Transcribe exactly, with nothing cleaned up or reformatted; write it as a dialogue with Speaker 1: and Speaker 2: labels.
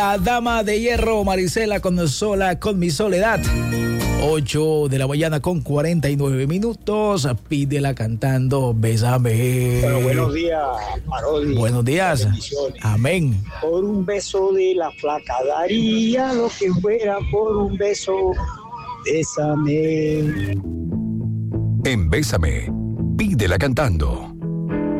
Speaker 1: La dama de hierro, Marisela con sola, con mi soledad. ocho de la mañana con cuarenta y nueve minutos. Pídela cantando, bésame.
Speaker 2: Bueno, buenos días, Parodi.
Speaker 1: Buenos días. Amén.
Speaker 2: Por un beso de la flaca daría lo que fuera por un beso. Bésame.
Speaker 3: En Bésame, pídela cantando.